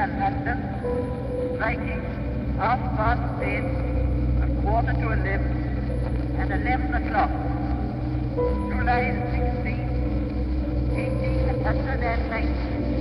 and London, striking 10:30, 11:15, and 11 o'clock. July 16, 1890.